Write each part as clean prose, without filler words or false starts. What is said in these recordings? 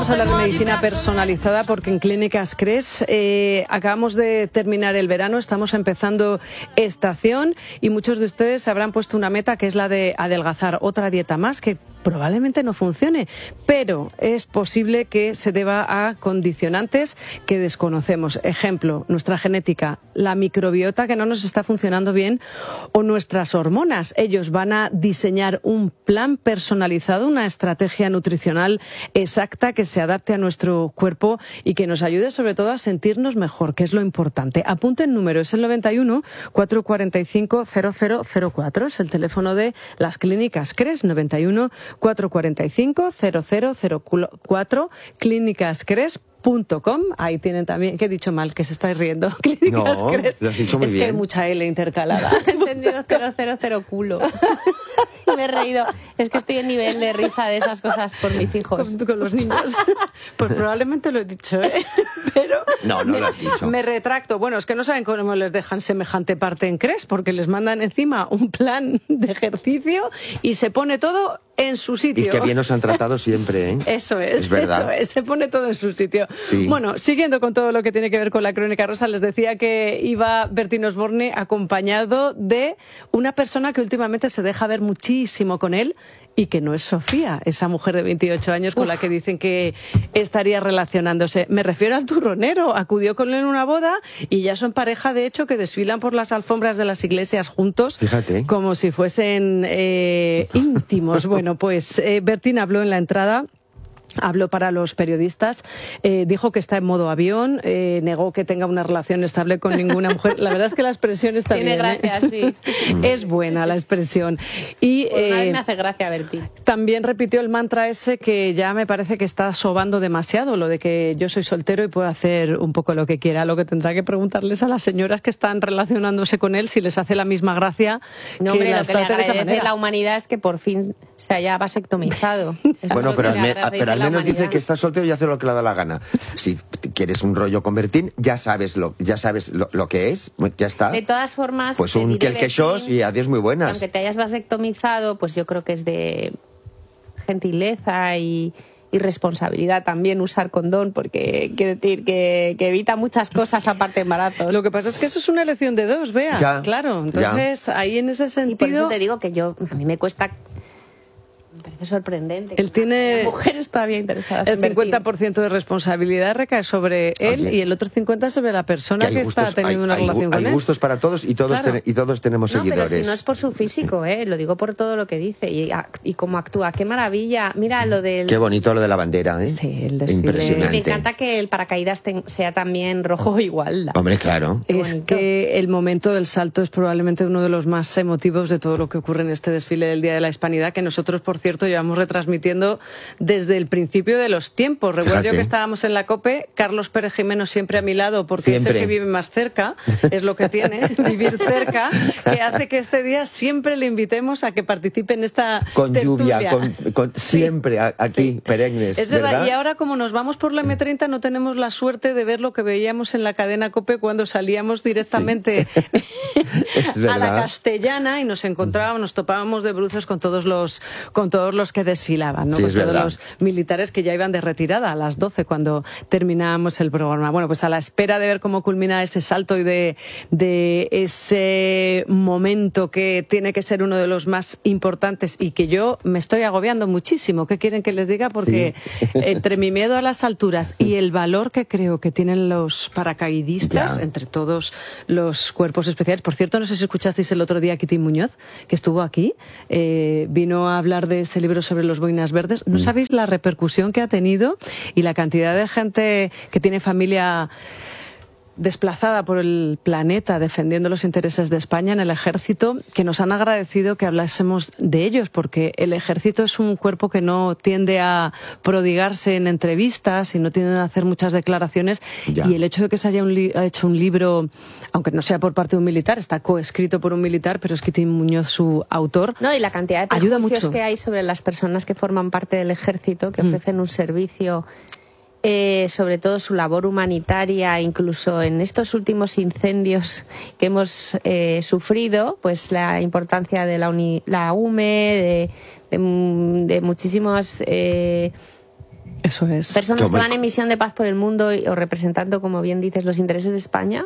vamos a hablar de medicina personalizada porque en Clínicas Cres acabamos de terminar el verano, estamos empezando estación y muchos de ustedes habrán puesto una meta que es la de adelgazar, otra dieta más que probablemente no funcione, pero es posible que se deba a condicionantes que desconocemos. Ejemplo, nuestra genética, la microbiota que no nos está funcionando bien o nuestras hormonas. Ellos van a diseñar un plan personalizado, una estrategia nutricional exacta que se adapte a nuestro cuerpo y que nos ayude sobre todo a sentirnos mejor, que es lo importante. Apunten el número, es el 91 445 0004, es el teléfono de las Clínicas Cres, 91 445 0004, clínicascres.com. Ahí tienen también, que he dicho mal, que se estáis riendo. Clínicas no, Cres. Lo has dicho muy es bien. que hay mucha L intercalada. He entendido 000 culo. Me he reído. Es que estoy en nivel de risa de esas cosas por mis hijos. Con los niños. Pues probablemente lo he dicho, ¿eh? Pero No lo has dicho. Me retracto. Bueno, es que no saben cómo les dejan semejante parte en Cres, porque les mandan encima un plan de ejercicio y se pone todo en su sitio. Y qué bien nos han tratado siempre, ¿eh? Eso es verdad. eso es, se pone todo en su sitio. Sí. Bueno, siguiendo con todo lo que tiene que ver con la Crónica Rosa, les decía que iba Bertín Osborne acompañado de una persona que últimamente se deja ver muchísimo con él y que no es Sofía, esa mujer de 28 años con la que dicen que estaría relacionándose. Me refiero al turronero, acudió con él en una boda y ya son pareja, de hecho, que desfilan por las alfombras de las iglesias juntos. Fíjate. Como si fuesen íntimos. Bueno, pues Bertín habló en la entrada. Habló para los periodistas, dijo que está en modo avión, negó que tenga una relación estable con ninguna mujer. La verdad es que la expresión está Tiene bien. gracia, sí. Es buena la expresión. Y Por una vez me hace gracia, Bertín. también repitió el mantra ese que ya me parece que está sobando demasiado, lo de que yo soy soltero y puedo hacer un poco lo que quiera. Lo que tendrá que preguntarles a las señoras que están relacionándose con él si les hace la misma gracia No, que hombre, las lo que le trate de esa agradece manera. la humanidad es que por fin se haya vasectomizado. Eso es Bueno, lo pero que al, le agradece pero al la menos dice humanidad. que está soltero y hace lo que le da la gana. Si quieres un rollo con Bertín, ya sabes lo que es, ya está. De todas formas, Pues te un diré, quelquechos Bertín, y adiós muy que buenas. aunque te hayas vasectomizado, pues yo creo que es de gentileza y responsabilidad también usar condón, porque quiero decir que evita muchas cosas aparte de embarazos. Lo que pasa es que eso es una elección de dos, Bea. Ya, claro, entonces ahí en ese Y por eso sentido te digo que a mí me cuesta. Me parece sorprendente. Él tiene Las mujeres todavía interesadas el en Bertín. 50% de responsabilidad recae sobre él Oye, y el otro 50% sobre la persona que está teniendo una relación con hay él. gustos para todos y todos, Claro. y todos tenemos No, seguidores. pero si no es por su físico, lo digo por todo lo que dice y cómo actúa. ¡Qué maravilla! Mira lo del... Qué bonito lo de la bandera, ¿eh? Sí, el desfile. Impresionante. Me encanta que el paracaídas sea también rojo igual. Hombre, claro. Qué Es bonito. que el momento del salto es probablemente uno de los más emotivos de todo lo que ocurre en este desfile del Día de la Hispanidad, que nosotros, por cierto, llevamos retransmitiendo desde el principio de los tiempos. Recuerdo yo Fíjate. que estábamos en la COPE, Carlos Pérez Jimeno siempre a mi lado, porque es el Siempre. que vive más cerca, es lo que tiene, vivir cerca, que hace que este día siempre le invitemos a que participe en esta Con tertulia. lluvia, siempre aquí, perennes. Es verdad, y ahora como nos vamos por la M30 no tenemos la suerte de ver lo que veíamos en la cadena COPE cuando salíamos directamente Es a la verdad. Castellana y nos encontrábamos, nos topábamos de bruces con todos los que desfilaban, ¿no? Sí, Pues es todos verdad. los militares que ya iban de retirada a las 12 cuando terminábamos el programa. Bueno, pues a la espera de ver cómo culmina ese salto y de ese momento que tiene que ser uno de los más importantes y que yo me estoy agobiando muchísimo. ¿Qué quieren que les diga? Porque entre mi miedo a las alturas y el valor que creo que tienen los paracaidistas, Ya. entre todos los cuerpos especiales. Por cierto, no sé si escuchasteis el otro día a Kitty Muñoz, que estuvo aquí, vino a hablar de ese libro sobre los boinas verdes. No sabéis la repercusión que ha tenido y la cantidad de gente que tiene familia desplazada por el planeta defendiendo los intereses de España en el ejército, que nos han agradecido que hablásemos de ellos, porque el ejército es un cuerpo que no tiende a prodigarse en entrevistas y no tiende a hacer muchas declaraciones. Ya. Y el hecho de que se haya hecho un libro, aunque no sea por parte de un militar, está coescrito por un militar, pero es Kitty Muñoz su autor. No, y la cantidad de Ayuda prejuicios mucho. que hay sobre las personas que forman parte del ejército, que ofrecen un servicio, sobre todo su labor humanitaria, incluso en estos últimos incendios que hemos sufrido, pues la importancia de la UME, de muchísimos Eso es. Personas que van en misión de paz por el mundo o representando, como bien dices, los intereses de España.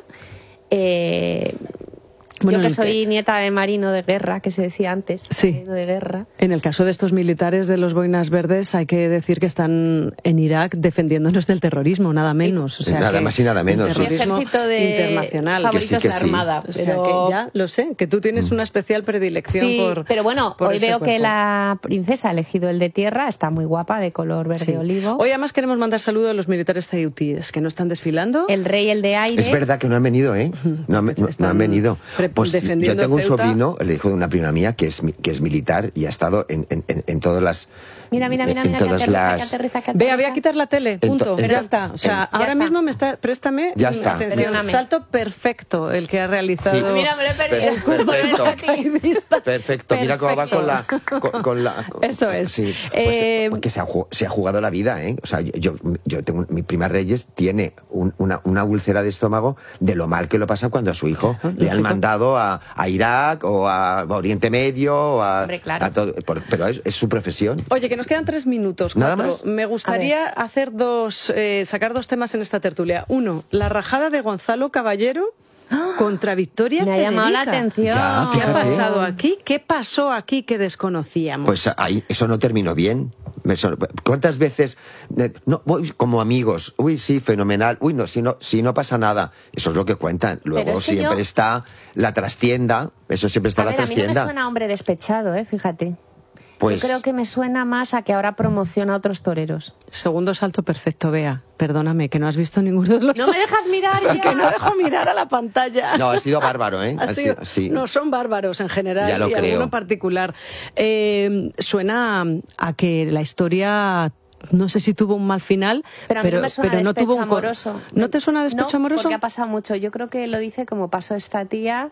Yo que soy nieta de marino de guerra, que se decía antes, sí. Marino de guerra. En el caso de estos militares de los boinas verdes, hay que decir que están en Irak defendiéndonos del terrorismo, nada menos. O sea, nada más y nada menos. El ejército internacional. Favorito es la Armada. O sea, que ya lo sé, que tú tienes una especial predilección por... pero bueno, por hoy veo cuerpo. que la princesa ha elegido el de tierra, está muy guapa, de color verde olivo. Hoy además queremos mandar saludos a los militares zayutíes que no están desfilando. El rey, el de aire. Es verdad que no han venido, ¿eh? No han venido. Pues defendiendo yo tengo un Ceuta. sobrino, el hijo de una prima mía, que es militar y ha estado en todas las... Mira, en todas todas las... Ve, voy a quitar la tele, punto. Ya está. O sea, ahora mismo préstame ya está. atención. Perdóname. Salto perfecto el que ha realizado. Sí. Mira, me lo he perdido. Perfecto. Mira cómo va con la... Eso es. Sí, pues, que se ha jugado la vida, ¿eh? O sea, yo tengo... Mi prima Reyes tiene una úlcera de estómago de lo mal que lo pasa cuando a su hijo le han mandado a Irak o a Oriente Medio o a todo. Pero es su profesión. Oye, que nos quedan 3 minutos. ¿Nada 4. más? Me gustaría sacar 2 temas en esta tertulia. Uno, la rajada de Gonzalo Caballero contra Victoria Me ha Federica. llamado la atención. Ya, ¿Qué ha fíjate. pasado aquí? ¿Qué pasó aquí que desconocíamos? Pues ahí, eso no terminó bien. ¿Cuántas veces? No, como amigos. Uy, sí, fenomenal. Uy, no, si no pasa nada. Eso es lo que cuentan. Luego es que siempre está la trastienda. Eso siempre está la trastienda. A mí no me suena a hombre despechado, fíjate. Pues, yo creo que me suena más a que ahora promociona a otros toreros. Segundo salto perfecto, Bea. Perdóname, que no has visto ninguno de los ¡No me dejas mirar ya! Que no dejo mirar a la pantalla. No, ha sido bárbaro, ¿eh? Sí. No, son bárbaros en general Ya lo y creo. alguno en particular. Suena a que la historia... No sé si tuvo un mal final, pero a mí no me suena no despecho tuvo amoroso. ¿No te suena despecho amoroso? Porque ha pasado mucho. Yo creo que lo dice como pasó esta tía,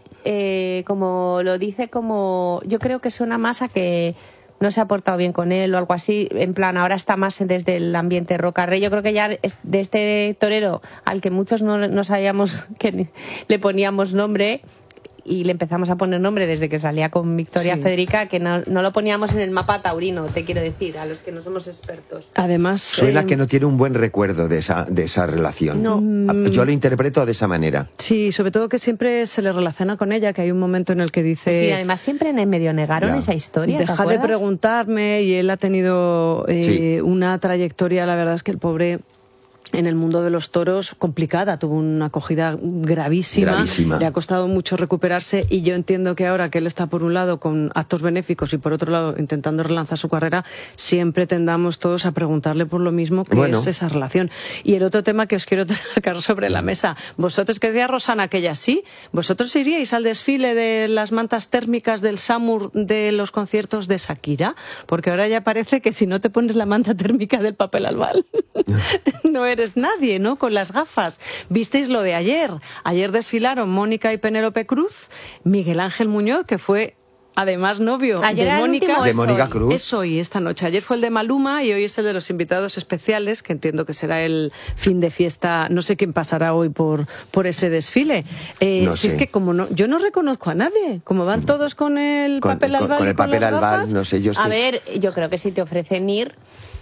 como lo dice como... Yo creo que suena más a que no se ha portado bien con él o algo así. En plan, ahora está más desde el ambiente Roca Rey. Yo creo que ya de este torero, al que muchos no sabíamos que le poníamos nombre... Y le empezamos a poner nombre desde que salía con Victoria Federica, que no lo poníamos en el mapa taurino, te quiero decir, a los que no somos expertos. Además, suena que no tiene un buen recuerdo de esa relación. No. Yo lo interpreto de esa manera. Sí, sobre todo que siempre se le relaciona con ella, que hay un momento en el que dice... Sí, además siempre en el medio negaron esa historia. Deja de preguntarme, y él ha tenido una trayectoria, la verdad es que el pobre... En el mundo de los toros, complicada, tuvo una acogida gravísima, le ha costado mucho recuperarse y yo entiendo que ahora que él está por un lado con actos benéficos y por otro lado intentando relanzar su carrera, siempre tendamos todos a preguntarle por lo mismo que es esa relación. Y el otro tema que os quiero sacar sobre la mesa, vosotros, que decía Rosana que ella sí, vosotros iríais al desfile de las mantas térmicas del Samur de los conciertos de Shakira, porque ahora ya parece que si no te pones la manta térmica del papel albal, no eres nadie, ¿no? Con las gafas. ¿Visteis lo de ayer? Ayer desfilaron Mónica y Penélope Cruz, Miguel Ángel Muñoz, que fue además novio ayer de Mónica Cruz. Es hoy, esta noche. Ayer fue el de Maluma y hoy es el de los invitados especiales, que entiendo que será el fin de fiesta. No sé quién pasará hoy por ese desfile. No sé. Es que yo no reconozco a nadie. Como van todos con el papel albal. Con el papel albal, no sé. A ver, yo creo que si te ofrecen ir...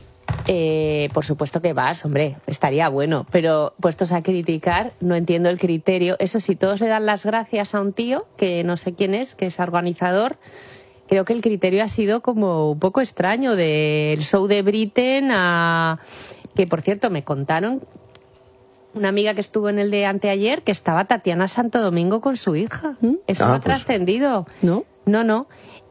por supuesto que vas, hombre, estaría bueno, pero puestos a criticar, no entiendo el criterio. Eso sí, todos le dan las gracias a un tío, que no sé quién es, que es organizador. Creo que el criterio ha sido como un poco extraño, del show de Britain a... Que, por cierto, me contaron una amiga que estuvo en el de anteayer, que estaba Tatiana Santo Domingo con su hija. Eso no ha trascendido. ¿No? No.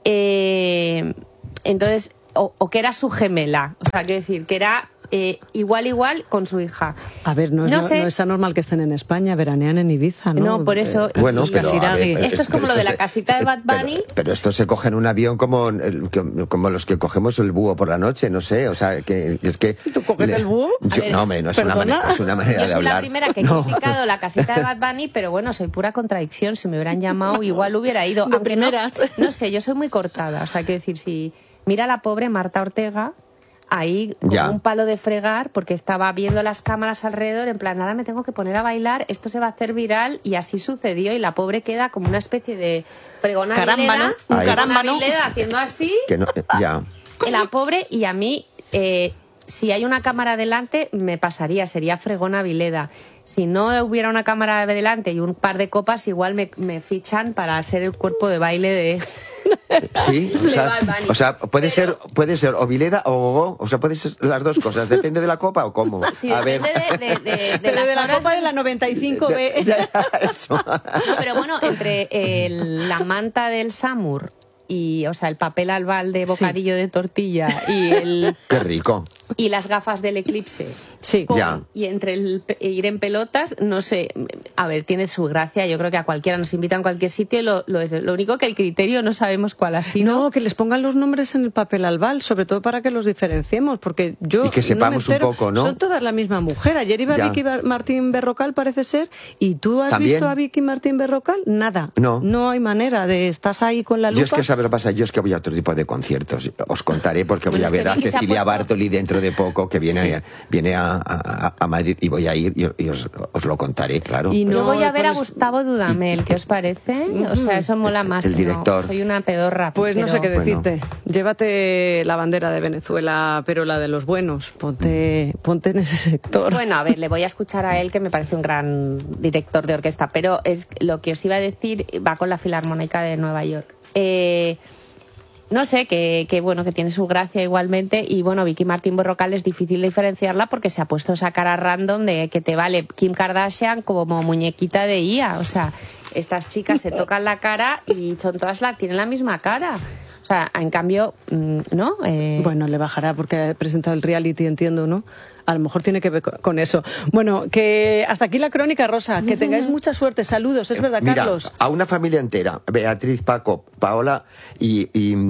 Entonces... O que era su gemela, o sea, quiero decir, que era igual con su hija. A ver, no es anormal que estén en España, veranean en Ibiza, ¿no? No, por eso... Bueno, pero esto es como lo de la casita de Bad Bunny. Pero esto se coge en un avión como los que cogemos el búho por la noche, no sé, o sea, que es que... ¿Tú coges el búho? No, hombre, no es una manera de hablar. Yo soy la primera que he criticado la casita de Bad Bunny, pero bueno, soy pura contradicción. Si me hubieran llamado, igual hubiera ido. Aunque no sé, yo soy muy cortada, o sea, quiero decir, si... Mira a la pobre Marta Ortega, ahí con un palo de fregar, porque estaba viendo las cámaras alrededor, en plan, ahora me tengo que poner a bailar, esto se va a hacer viral, y así sucedió, y la pobre queda como una especie de fregona carámbano, Vileda haciendo así, Que no, la pobre, y a mí... si hay una cámara delante, me pasaría, sería Fregona Vileda. Si no hubiera una cámara delante y un par de copas, igual me fichan para ser el cuerpo de baile de... Sí, o sea, puede ser o Vileda o Gogó, o sea, puede ser las dos cosas, depende de la copa o cómo. Sí, depende de la copa de la 95B. Eso. No, pero bueno, entre la manta del Samur y, o sea, el papel albal de bocadillo de tortilla y Qué rico. Y las gafas del eclipse. Sí, ya. Y entre ir en pelotas, no sé, a ver, tiene su gracia. Yo creo que a cualquiera nos invitan a cualquier sitio. Lo único que el criterio no sabemos cuál ha sido. No, que les pongan los nombres en el papel albal, sobre todo para que los diferenciemos, porque yo y que sepamos no me entero, un poco, ¿no? Son todas la misma mujer. Ayer iba Vicky Martín Berrocal, parece ser, y tú has ¿También? visto a Vicky Martín Berrocal, nada. No hay manera de estás ahí con la lupa. Yo es que sabe lo que pasa, yo es que voy a otro tipo de conciertos. Os contaré porque voy a ver a Cecilia Bartoli dentro de poco, que viene a Madrid y voy a ir y os lo contaré, claro. Y no voy a ver a Gustavo Dudamel, ¿qué os parece? O sea, eso mola más. El director. No, soy una pedorra. Pues no sé qué decirte. Bueno. Llévate la bandera de Venezuela, pero la de los buenos. Ponte en ese sector. Bueno, a ver, le voy a escuchar a él, que me parece un gran director de orquesta, pero es lo que os iba a decir, va con la Filarmónica de Nueva York. No sé, que bueno, que tiene su gracia igualmente. Y bueno, Vicky Martín Berrocal es difícil diferenciarla porque se ha puesto esa cara random de que te vale Kim Kardashian como muñequita de IA. O sea, estas chicas se tocan la cara y son todas tienen la misma cara. O sea, en cambio, ¿no? Bueno, le bajará porque ha presentado el reality, entiendo, ¿no? A lo mejor tiene que ver con eso. Bueno, que hasta aquí la crónica, Rosa. Que tengáis mucha suerte. Saludos, es verdad, mira, Carlos. A una familia entera, Beatriz, Paco, Paola y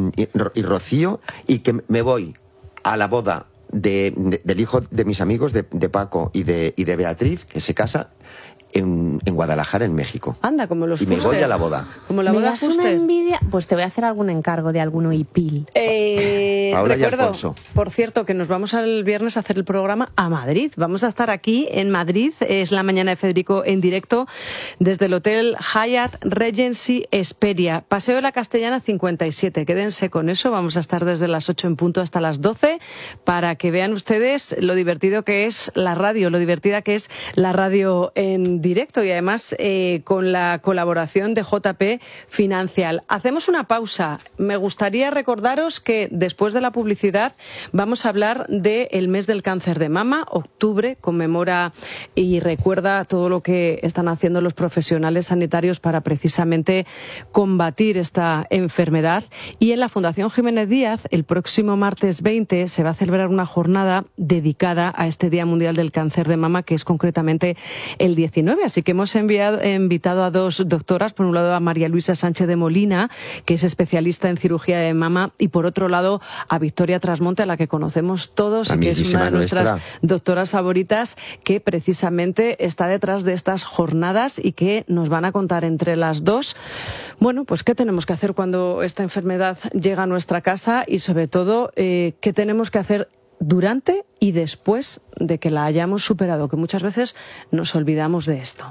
Rocío, y que me voy a la boda del hijo de mis amigos, de Paco y de Beatriz, que se casa en Guadalajara, en México. Anda, como los Y Fuster. Me voy a la boda. Como la ¿Me boda das Fuster? una envidia? Pues te voy a hacer algún encargo de algún huipil. Paola y Recuerdo, Alfonso. por cierto, que nos vamos el viernes a hacer el programa a Madrid. Vamos a estar aquí en Madrid. Es la mañana de Federico en directo desde el Hotel Hyatt Regency Esperia. Paseo de la Castellana 57. Quédense con eso. Vamos a estar desde las 8 en punto hasta las 12 para que vean ustedes lo divertido que es la radio, lo divertida que es la radio en directo y además con la colaboración de JP Financial. Hacemos una pausa. Me gustaría recordaros que después de la publicidad vamos a hablar del mes del cáncer de mama. Octubre conmemora y recuerda todo lo que están haciendo los profesionales sanitarios para precisamente combatir esta enfermedad. Y en la Fundación Jiménez Díaz, el próximo martes 20, se va a celebrar una jornada dedicada a este Día Mundial del Cáncer de Mama, que es concretamente el 19. Así que hemos invitado a dos doctoras, por un lado a María Luisa Sánchez de Molina, que es especialista en cirugía de mama, y por otro lado a Victoria Trasmonte, a la que conocemos todos y que es una de nuestras doctoras favoritas, que precisamente está detrás de estas jornadas y que nos van a contar entre las dos, bueno, pues qué tenemos que hacer cuando esta enfermedad llega a nuestra casa y sobre todo qué tenemos que hacer durante y después de que la hayamos superado, que muchas veces nos olvidamos de esto.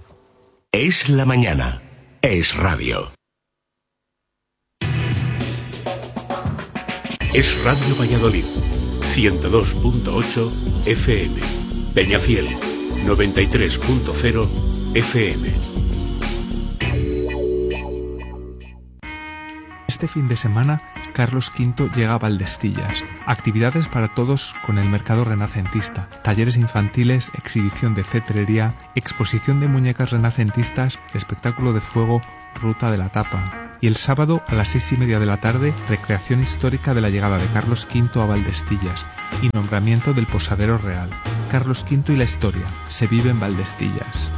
Es la mañana. Es radio. Es Radio Valladolid. 102.8 FM. Peñafiel. 93.0 FM. Este fin de semana, Carlos V llega a Valdestillas. Actividades para todos con el mercado renacentista, talleres infantiles, exhibición de cetrería, exposición de muñecas renacentistas, espectáculo de fuego, ruta de la tapa. Y el sábado a las 6:30 de la tarde, recreación histórica de la llegada de Carlos V a Valdestillas y nombramiento del posadero real. Carlos V y la historia, se vive en Valdestillas.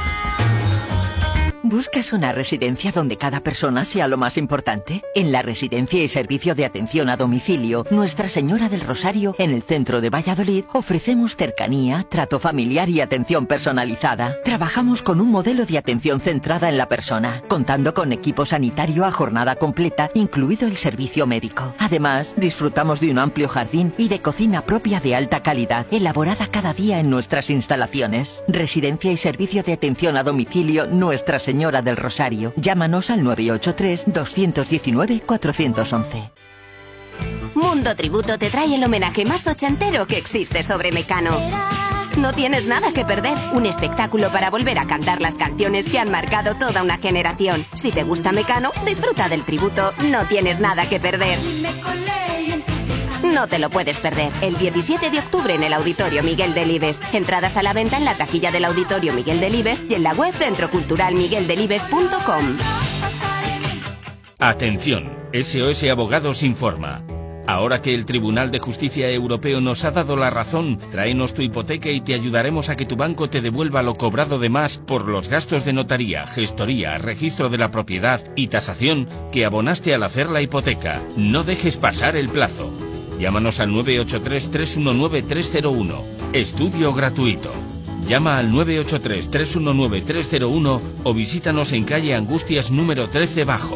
¿Buscas una residencia donde cada persona sea lo más importante? En la Residencia y Servicio de Atención a Domicilio Nuestra Señora del Rosario, en el centro de Valladolid, ofrecemos cercanía, trato familiar y atención personalizada. Trabajamos con un modelo de atención centrada en la persona, contando con equipo sanitario a jornada completa, incluido el servicio médico. Además, disfrutamos de un amplio jardín y de cocina propia de alta calidad, elaborada cada día en nuestras instalaciones. Residencia y Servicio de Atención a Domicilio Nuestra Señora del Rosario. Llámanos al 983 219 411. Mundo Tributo te trae el homenaje más ochentero que existe sobre Mecano. No tienes nada que perder. Un espectáculo para volver a cantar las canciones que han marcado toda una generación. Si te gusta Mecano, disfruta del tributo. No tienes nada que perder. No te lo puedes perder. El 17 de octubre en el Auditorio Miguel Delibes. Entradas a la venta en la taquilla del Auditorio Miguel Delibes y en la web centroculturalmigueldelibes.com. Atención, SOS Abogados informa. Ahora que el Tribunal de Justicia Europeo nos ha dado la razón, tráenos tu hipoteca y te ayudaremos a que tu banco te devuelva lo cobrado de más por los gastos de notaría, gestoría, registro de la propiedad y tasación que abonaste al hacer la hipoteca. No dejes pasar el plazo. Llámanos al 983-319-301. Estudio gratuito. Llama al 983-319-301 o visítanos en calle Angustias número 13 Bajo.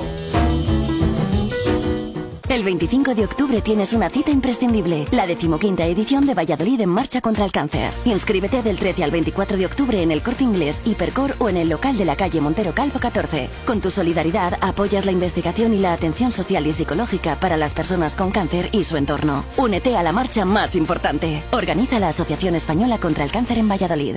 El 25 de octubre tienes una cita imprescindible, la 15ª edición de Valladolid en Marcha contra el Cáncer. Inscríbete del 13 al 24 de octubre en el Corte Inglés, Hipercor o en el local de la calle Montero Calvo 14. Con tu solidaridad apoyas la investigación y la atención social y psicológica para las personas con cáncer y su entorno. Únete a la marcha más importante. Organiza la Asociación Española contra el Cáncer en Valladolid.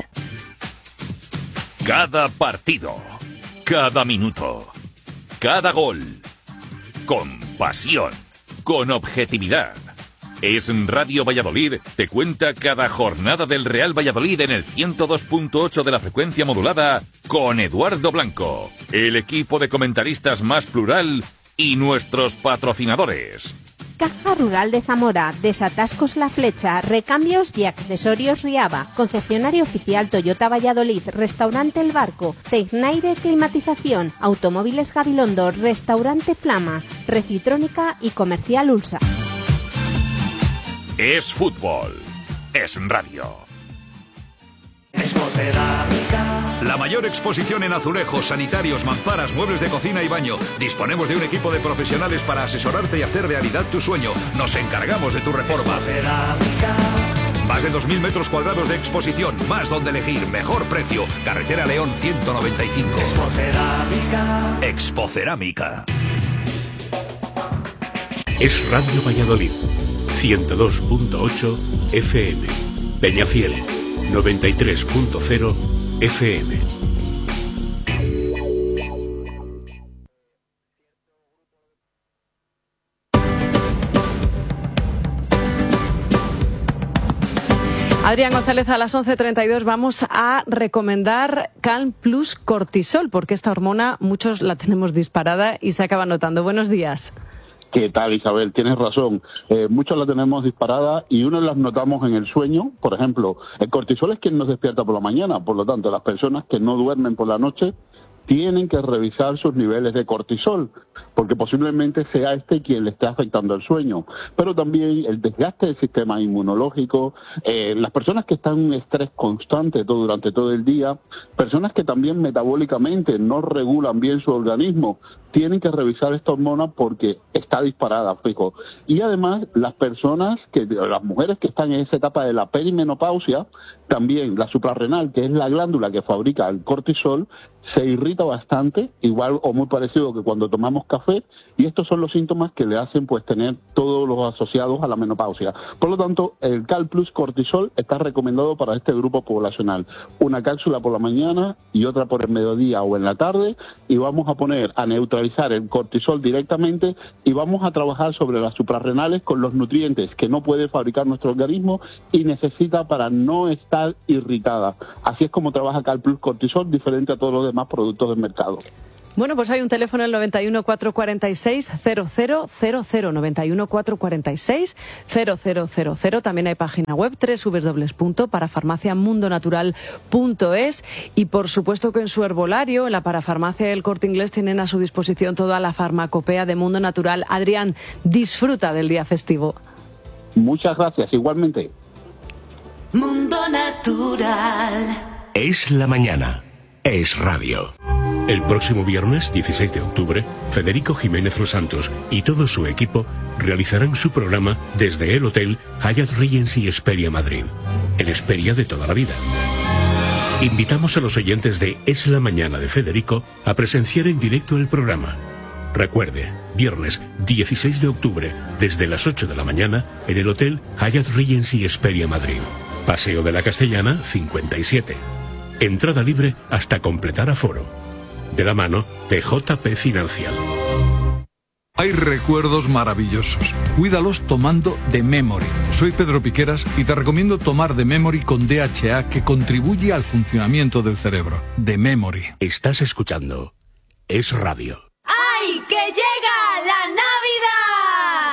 Cada partido, cada minuto, cada gol. Con pasión, con objetividad. Es Radio Valladolid, te cuenta cada jornada del Real Valladolid en el 102.8 de la frecuencia modulada con Eduardo Blanco, el equipo de comentaristas más plural y nuestros patrocinadores. Caja Rural de Zamora, Desatascos La Flecha, Recambios y Accesorios Riaba, concesionario oficial Toyota Valladolid, Restaurante El Barco, Tecnaire Climatización, Automóviles Gabilondo, Restaurante Flama, Recitrónica y Comercial Ulsa. Es fútbol, es radio. La mayor exposición en azulejos, sanitarios, mamparas, muebles de cocina y baño. Disponemos de un equipo de profesionales para asesorarte y hacer realidad tu sueño. Nos encargamos de tu reforma. Más de 2.000 metros cuadrados de exposición, más donde elegir, mejor precio. Carretera León 195. Expocerámica. Es Radio Valladolid, 102.8 FM. Peñafiel, 93.0 FM. Adrián González, a las 11:32 vamos a recomendar Calm Plus Cortisol, porque esta hormona muchos la tenemos disparada y se acaba notando. Buenos días. ¿Qué tal, Isabel? Tienes razón. Muchos la tenemos disparada y unos las notamos en el sueño. Por ejemplo, el cortisol es quien nos despierta por la mañana. Por lo tanto, las personas que no duermen por la noche tienen que revisar sus niveles de cortisol, porque posiblemente sea este quien le esté afectando el sueño. Pero también el desgaste del sistema inmunológico, las personas que están en un estrés constante durante todo el día, personas que también metabólicamente no regulan bien su organismo, tienen que revisar esta hormona porque está disparada, fijo. Y además, las mujeres que están en esa etapa de la perimenopausia, también la suprarrenal, que es la glándula que fabrica el cortisol, se irrita bastante, igual o muy parecido que cuando tomamos café, y estos son los síntomas que le hacen pues tener todos los asociados a la menopausia. Por lo tanto, el Cal Plus Cortisol está recomendado para este grupo poblacional. Una cápsula por la mañana y otra por el mediodía o en la tarde, y vamos a poner a neutralizar el cortisol directamente y vamos a trabajar sobre las suprarrenales con los nutrientes que no puede fabricar nuestro organismo y necesita para no estar irritada. Así es como trabaja Cal Plus Cortisol, diferente a todos los demás productos del mercado. Bueno, pues hay un teléfono, el 91 446 0000, 91 446 0000. También hay página web, www.parafarmaciamundonatural.es. Y por supuesto que en su herbolario, en la Parafarmacia del Corte Inglés, tienen a su disposición toda la farmacopea de Mundo Natural. Adrián, disfruta del día festivo. Muchas gracias, igualmente. Mundo Natural. Es la mañana. Es radio. El próximo viernes 16 de octubre, Federico Jiménez Los Santos y todo su equipo realizarán su programa desde el Hotel Hyatt Regency Hesperia Madrid, el Hesperia de toda la vida. Invitamos a los oyentes de Es la Mañana de Federico a presenciar en directo el programa. Recuerde, viernes 16 de octubre, desde las 8 de la mañana, en el Hotel Hyatt Regency Hesperia Madrid. Paseo de la Castellana, 57. Entrada libre hasta completar aforo. De la mano de JP Financial. Hay recuerdos maravillosos. Cuídalos tomando The Memory. Soy Pedro Piqueras y te recomiendo tomar The Memory con DHA, que contribuye al funcionamiento del cerebro. The Memory. Estás escuchando Es Radio.